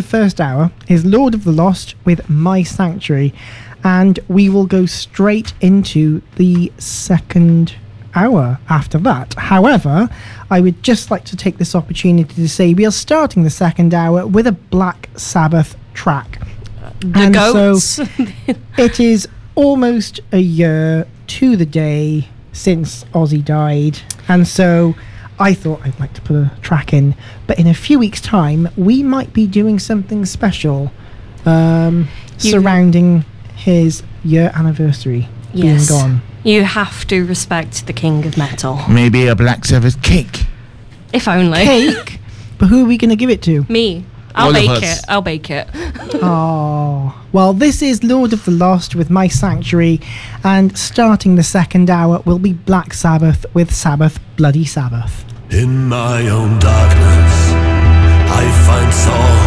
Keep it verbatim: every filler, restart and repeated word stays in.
first hour is Lord of the Lost with My Sanctuary, and we will go straight into the second hour after that. However, I would just like to take this opportunity to say we are starting the second hour with a Black Sabbath track. The and goats. So it is almost a year to the day since Ozzy died, and so I thought I'd like to put a track in, but in a few weeks' time we might be doing something special um, surrounding his year anniversary yes. being gone. You have to respect the king of metal. Maybe a Black Sabbath cake. If only. Cake? But who are we going to give it to? Me. I'll All of bake us. it. I'll bake it. Oh, well, this is Lord of the Lost with My Sanctuary, and starting the second hour will be Black Sabbath with Sabbath Bloody Sabbath. In my own darkness, I find solace.